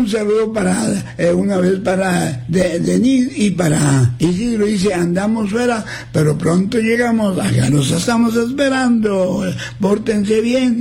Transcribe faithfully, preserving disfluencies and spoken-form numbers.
un saludo para eh, una vez para de, Denis y para Isidro. Dice, andamos fuera, pero pronto llegamos, acá nos estamos esperando, pórtense bien.